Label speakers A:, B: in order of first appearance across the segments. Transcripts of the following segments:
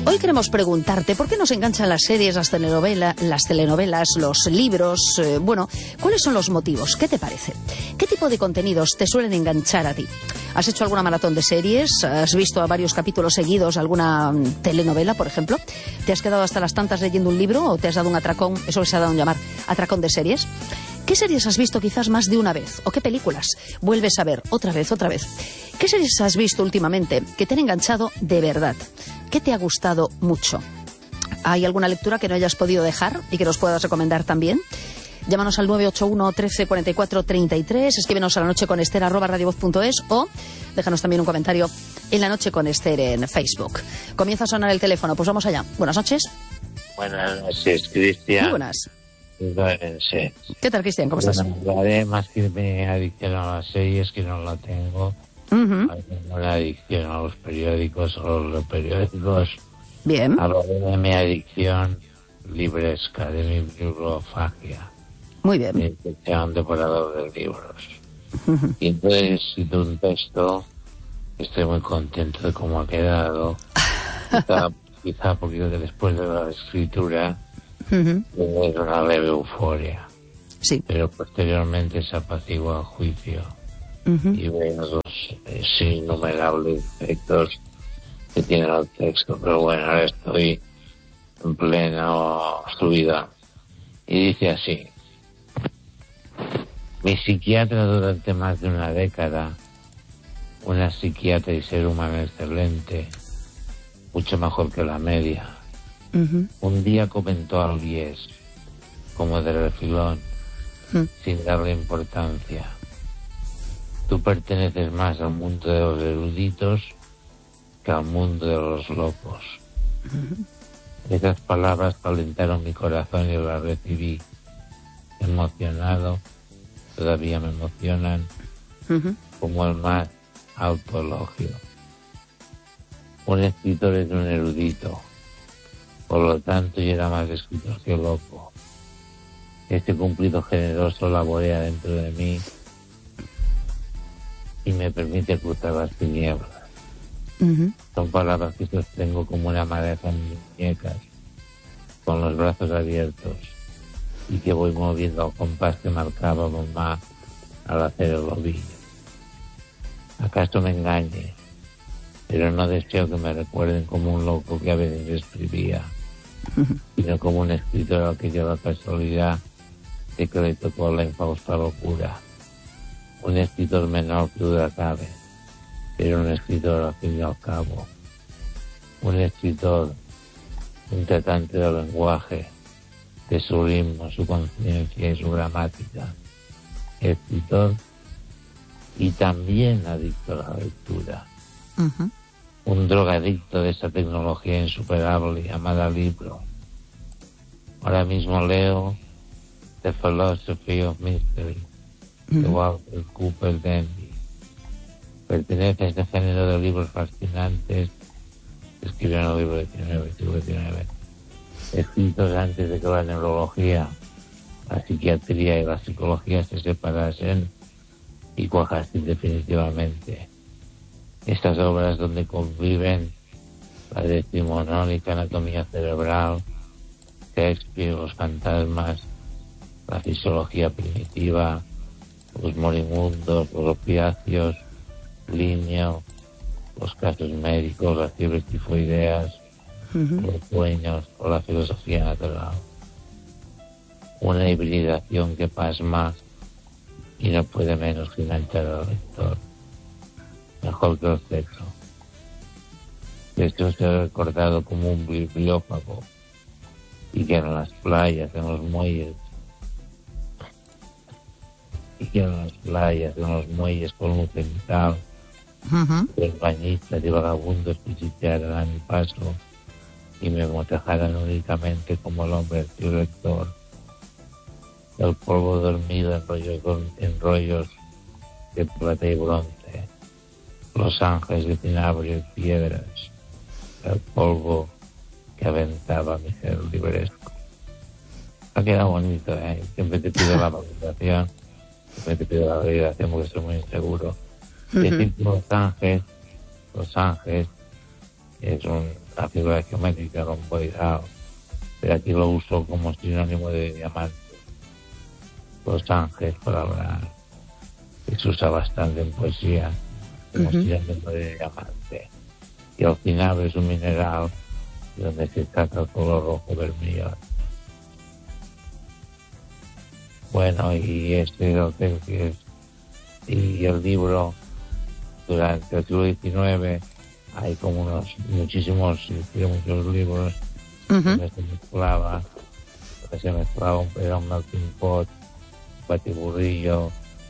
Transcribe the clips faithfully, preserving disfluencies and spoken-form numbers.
A: Hoy queremos preguntarte por qué nos enganchan las series, las telenovelas, las telenovelas, los libros. Eh, bueno, ¿cuáles son los motivos? ¿Qué te parece? ¿Qué tipo de contenidos te suelen enganchar a ti? ¿Has hecho alguna maratón de series? ¿Has visto a varios capítulos seguidos alguna telenovela, por ejemplo? ¿Te has quedado hasta las tantas leyendo un libro o te has dado un atracón, eso que se ha dado a llamar atracón de series? ¿Qué series has visto quizás más de una vez? ¿O qué películas vuelves a ver otra vez, otra vez? ¿Qué series has visto últimamente que te han enganchado de verdad? ¿Qué te ha gustado mucho? ¿Hay alguna lectura que no hayas podido dejar y que nos puedas recomendar también? Llámanos al nueve ocho uno, trece, cuarenta y cuatro, treinta y tres, escríbenos a la noche con Ester arroba radiovoz punto es o déjanos también un comentario en La Noche con Ester en Facebook. Comienza a sonar el teléfono, pues vamos allá. Buenas noches.
B: Buenas noches, Cristian.
A: Muy buenas.
B: Sí.
A: ¿Qué tal, Cristian? ¿Cómo estás?
B: Hablaré más que mi adicción a las series, que no la tengo.
A: Uh-huh.
B: Tengo una adicción a los periódicos, a los periódicos.
A: Bien.
B: Hablaré de mi adicción libresca, de mi bibliofagia.
A: Muy bien.
B: Mi adicción devorador de libros.
A: Uh-huh.
B: Y entonces he escrito un texto, estoy muy contento de cómo ha quedado. quizá, quizá porque después de la escritura
A: Uh-huh.
B: es una leve euforia.
A: Sí.
B: Pero posteriormente se apacigua el juicio.
A: Uh-huh.
B: Y veo los eh, innumerables efectos que tiene el texto. Pero bueno, ahora estoy en plena subida. Y dice así: mi psiquiatra durante más de una década, una psiquiatra y ser humano excelente, mucho mejor que la media,
A: Uh-huh.
B: un día comentó al bies, como de refilón,
A: Uh-huh.
B: sin darle importancia: tú perteneces más al mundo de los eruditos que al mundo de los locos.
A: Uh-huh.
B: Esas palabras calentaron mi corazón y las recibí emocionado, todavía me emocionan,
A: Uh-huh.
B: como el más alto elogio. Un escritor es un erudito, por lo tanto yo era más escritor que loco. Este cumplido generoso laborea dentro de mí y me permite cruzar las tinieblas.
A: Uh-huh.
B: Son palabras que sostengo como una madeja en mis muñecas, con los brazos abiertos, y que voy moviendo al compás que marcaba mamá al hacer el ovillo. ¿Acaso me engañe? Pero no deseo que me recuerden como un loco que a veces escribía,
A: Uh-huh.
B: sino como un escritor al que dio la casualidad de que le tocó la infausta locura. Un escritor menor que duda cabe, pero un escritor al fin y al cabo. Un escritor, un tratante del lenguaje, de su ritmo, su conciencia y su gramática. Escritor y también adicto a la lectura.
A: Uh-huh.
B: Un drogadicto de esa tecnología insuperable llamada libro. Ahora mismo leo The Philosophy of Mystery, de Walter Cooper Denby. Pertenece a este género de libros fascinantes que escribieron en el libro diecinueve, siglo diecinueve, escritos antes de que la neurología, la psiquiatría y la psicología se separasen y cuajasen definitivamente. Estas obras donde conviven la decimonónica anatomía cerebral, Shakespeare, los fantasmas, la fisiología primitiva, los moribundos, los opiáceos, Linneo, los casos médicos, las fiebres tifoideas,
A: Uh-huh.
B: los sueños o la filosofía natural. Una hibridación que pasma y no puede menos que enganchar al lector. Mejor que el sexo. Esto se ha recordado como un bibliófago y que en las playas, en los muelles, y que en las playas, en los muelles con luz cenital,
A: Uh-huh.
B: los bañistas y vagabundos cuchichearan a mi paso y me motejaran únicamente como el hombre el lector. El polvo dormido en rollos, en rollos de plata y bronce, los ángeles de cinabrio y piedras, el polvo que aventaba mi ser libresco. Ha quedado bonito, ¿eh? Siempre te pido la validación, siempre te pido la validación porque soy muy inseguro.
A: Uh-huh.
B: Decir que los ángeles, los ángeles es una figura geométrica romboidal, pero aquí lo uso como sinónimo de diamante. Los ángeles, por hablar, que se usa bastante en poesía, como uh-huh. sinónimo de diamante. Y al final es un mineral donde se trata el color rojo vermellón. Bueno, y este hotel que es, y el libro, durante el siglo diecinueve hay como unos muchísimos, muchos libros uh-huh. donde se mezclaba, donde se mezclaba un, era un melting pot, un batiburrillo,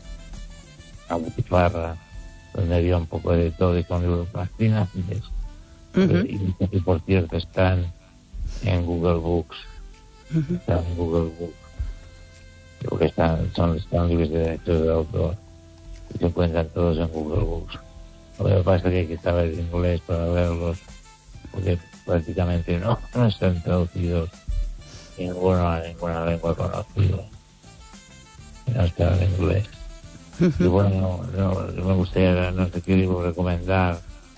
B: una butifarra, donde había un poco de todo, y son libros fascinantes. Uh-huh. Y, y por cierto están en Google Books, uh-huh. están en Google Books, porque están, son, están libres de derechos de autor y se encuentran todos en Google Books. Lo que pasa es que hay que saber inglés para verlos, porque prácticamente no, no están traducidos en ninguna, ninguna lengua conocida, no están en inglés. Uh-huh. Y bueno, no, no me gustaría, no sé qué libro recomendar.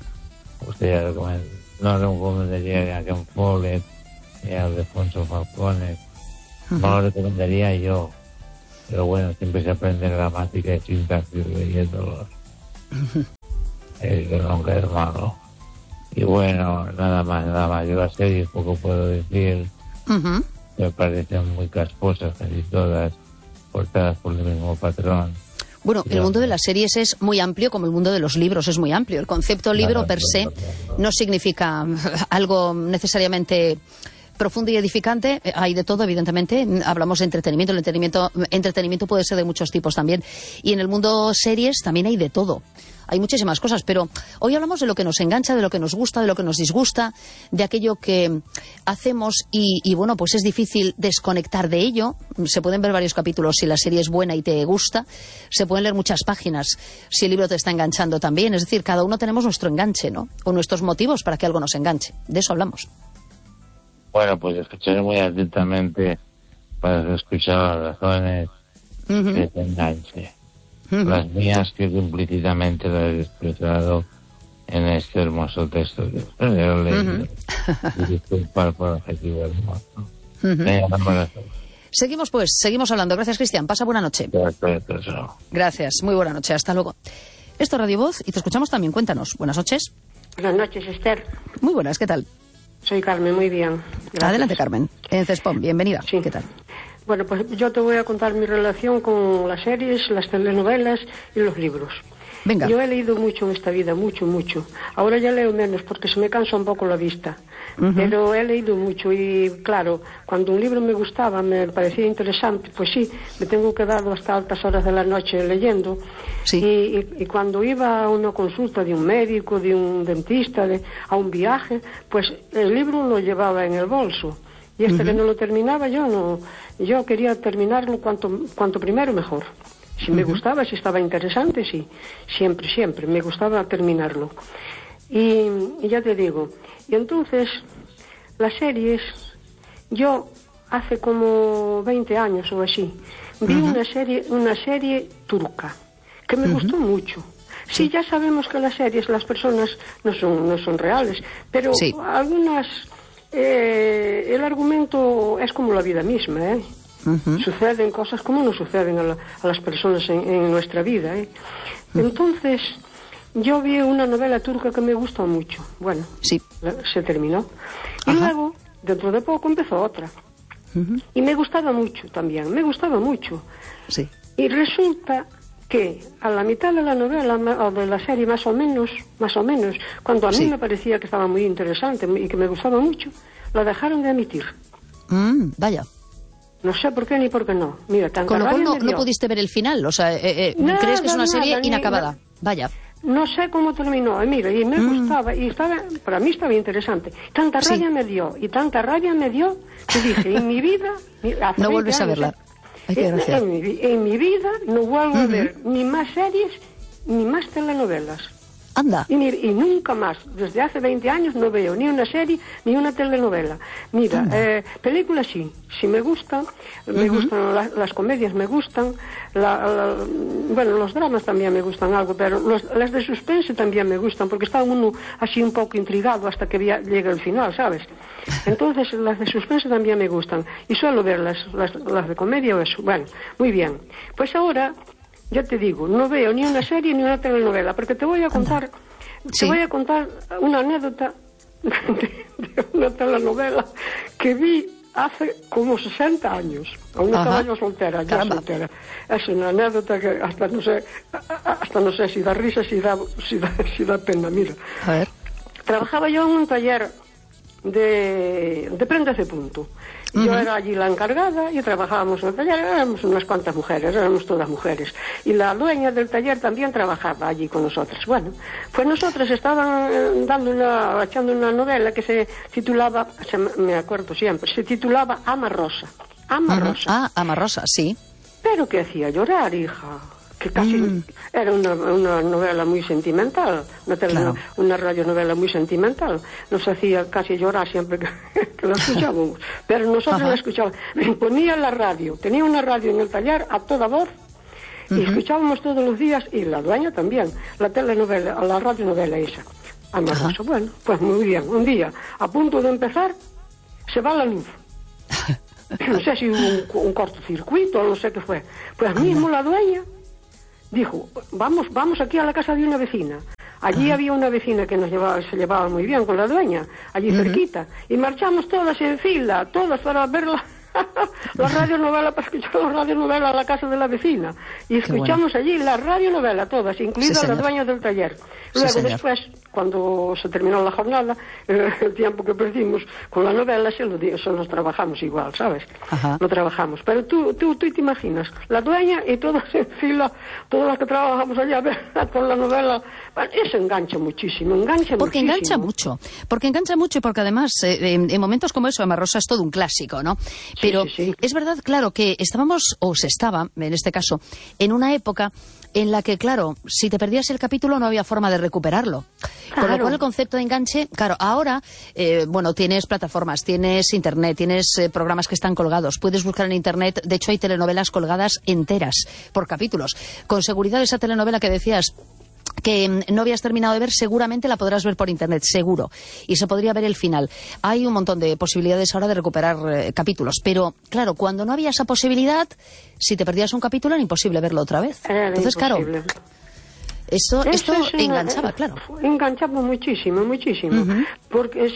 B: Usted no recomendaría a Ken Follett ni a Alfonso Falcone, uh-huh. no lo recomendaría yo, pero bueno, siempre se aprende gramática y sintaxis leyéndolos. Uh-huh. El que nunca es malo. Y bueno, nada más, nada más. Yo las series poco puedo decir. Uh-huh. Me parecen muy casposas, casi todas, portadas por el mismo patrón.
A: Bueno, el mundo de las series es muy amplio, como el mundo de los libros es muy amplio. El concepto libro per se no significa algo necesariamente profundo y edificante. Hay de todo, evidentemente. Hablamos de entretenimiento. El entretenimiento, entretenimiento puede ser de muchos tipos también. Y en el mundo series también hay de todo. Hay muchísimas cosas, pero hoy hablamos de lo que nos engancha, de lo que nos gusta, de lo que nos disgusta, de aquello que hacemos y, y bueno, pues es difícil desconectar de ello. Se pueden ver varios capítulos si la serie es buena y te gusta. Se pueden leer muchas páginas si el libro te está enganchando también. Es decir, cada uno tenemos nuestro enganche, ¿no? O nuestros motivos para que algo nos enganche. De eso hablamos.
B: Bueno, pues escucharé muy atentamente para escuchar las razones uh-huh. que te enganche. Uh-huh. Las mías que implícitamente las he expresado en este hermoso texto que he leído. Uh-huh. Y disculpar por el objetivo hermoso. Uh-huh. Venga,
A: seguimos pues, seguimos hablando. Gracias, Cristian. Pasa buena noche. Gracias, muy buena noche. Hasta luego. Esto es Radio Voz y te escuchamos también. Cuéntanos. Buenas noches.
C: Buenas noches, Esther.
A: Muy buenas, ¿qué tal?
C: Soy Carmen, muy bien. Gracias.
A: Adelante, Carmen. En Cespón, bienvenida.
C: Sí.
A: ¿Qué tal?
C: Bueno, pues yo te voy a contar mi relación con las series, las telenovelas y los libros.
A: Venga.
C: Yo he leído mucho en esta vida, mucho, mucho. Ahora ya leo menos porque se me cansa un poco la vista. Uh-huh. Pero he leído mucho y, claro, cuando un libro me gustaba, me parecía interesante, pues sí, me tengo quedado hasta altas horas de la noche leyendo.
A: Sí.
C: Y, y, y cuando iba a una consulta de un médico, de un dentista, de, a un viaje, pues el libro lo llevaba en el bolso. Y este uh-huh. que no lo terminaba, yo no, yo quería terminarlo cuanto, cuanto primero mejor. Si me uh-huh. gustaba, si estaba interesante, sí. Siempre, siempre, me gustaba terminarlo. Y, y ya te digo, y entonces, las series, yo hace como veinte años o así, vi uh-huh. una serie, una serie turca, que me uh-huh. gustó mucho. Sí, ya sabemos que las series, las personas no son, no son reales, pero sí. algunas... Eh, el argumento es como la vida misma, ¿eh? Uh-huh. Suceden cosas como no suceden a, la, a las personas en, en nuestra vida, ¿eh? Uh-huh. Entonces, yo vi una novela turca que me gustó mucho. Bueno,
A: sí.
C: la, se terminó. Y Ajá. luego, dentro de poco, empezó otra. Uh-huh. Y me gustaba mucho también, me gustaba mucho.
A: Sí.
C: Y resulta que a la mitad de la novela o de la serie más o menos, más o menos, cuando a mí sí. me parecía que estaba muy interesante y que me gustaba mucho, la dejaron de emitir.
A: Mm, vaya.
C: No sé por qué ni por qué no. Mira, tanta
A: Con lo cual no,
C: no
A: pudiste ver el final, o sea, eh, eh,
C: nada,
A: crees que es una
C: nada,
A: serie
C: ni,
A: inacabada.
C: No,
A: vaya.
C: No sé cómo terminó, eh, mira, y me mm. gustaba, y estaba, para mí estaba interesante. Tanta
A: sí.
C: rabia me dio, y tanta rabia me dio, que dije, en mi vida...
A: No vuelves a verla. Ay, qué gracia.
C: En, en, mi, en mi vida no vuelvo uh-huh. a ver ni más series ni más telenovelas.
A: Anda.
C: Y, y nunca más, desde hace veinte años, no veo ni una serie ni una telenovela. Mira, eh, películas sí, sí me gustan, me uh-huh. gustan la, las comedias, me gustan, la, la, bueno, los dramas también me gustan algo, pero los, las de suspense también me gustan, porque está uno así un poco intrigado hasta que via, llega el final, ¿sabes? Entonces las de suspense también me gustan, y suelo ver las, las, las de comedia o eso. Bueno, muy bien. Pues ahora... Ya te digo, no veo ni una serie ni una telenovela, porque te voy a contar, sí. te voy a contar una anécdota de, de una telenovela que vi hace como sesenta años. Aún estaba yo soltera, ya Caramba. soltera. Es una anécdota que hasta no sé, hasta no sé si da risa, si da, si da, si da pena. Mira,
A: a ver.
C: Trabajaba yo en un taller de, de prendas de punto. Yo uh-huh. era allí la encargada y trabajábamos en el taller, éramos unas cuantas mujeres, éramos todas mujeres. Y la dueña del taller también trabajaba allí con nosotras. Bueno, pues nosotras estaban eh, dando una, echando una novela que se titulaba, se, me acuerdo siempre, se titulaba Ama Rosa. Ama uh-huh. Rosa.
A: Ah, Ama Rosa, sí.
C: Pero que hacía llorar, hija. Que casi mm. era una, una novela muy sentimental, una, tele, claro. una radionovela muy sentimental. Nos hacía casi llorar siempre que, que la escuchábamos. Pero nosotros Ajá. la escuchábamos. Ponía la radio, tenía una radio en el taller a toda voz y uh-huh. escuchábamos todos los días, y la dueña también, la telenovela, la radionovela esa. Ama Rosa. Bueno, pues muy bien. Un día, a punto de empezar, se va la luz. No sé si hubo un, un cortocircuito o no sé qué fue. Pues mismo la dueña dijo, vamos, vamos aquí a la casa de una vecina. Allí uh-huh. había una vecina que nos llevaba, se llevaba muy bien con la dueña, allí uh-huh. cerquita. Y marchamos todas en fila, todas para verla. La radionovela, para escuchar la radionovela a la casa de la vecina. Y escuchamos bueno. allí la radionovela todas, incluida sí, la dueña del taller. Luego sí, después, cuando se terminó la jornada, eh, el tiempo que perdimos con la novela, se lo, se lo trabajamos igual, ¿sabes? Ajá. Lo trabajamos. Pero tú, tú, tú te imaginas, la dueña y todas en fila, todas las que trabajamos allá con la novela, bueno, eso engancha muchísimo, engancha
A: Porque
C: muchísimo.
A: engancha mucho, porque engancha mucho y porque además, eh, en, en momentos como eso, Ama Rosa es todo un clásico, ¿no? Pero sí, sí, sí. es verdad, claro, que estábamos, o se estaba, en este caso, en una época en la que, claro, si te perdías el capítulo no había forma de recuperarlo. Claro. Con lo cual el concepto de enganche, claro, ahora, eh, bueno, tienes plataformas, tienes internet, tienes eh, programas que están colgados, puedes buscar en internet, de hecho hay telenovelas colgadas enteras por capítulos. Con seguridad esa telenovela que decías que no habías terminado de ver, seguramente la podrás ver por internet, seguro. Y se podría ver el final. Hay un montón de posibilidades ahora de recuperar eh, capítulos. Pero, claro, cuando no había esa posibilidad, si te perdías un capítulo era imposible verlo otra vez.
C: Era
A: Entonces,
C: imposible.
A: claro, esto, esto
C: es una,
A: enganchaba, claro.
C: Enganchaba muchísimo, muchísimo. Uh-huh. Porque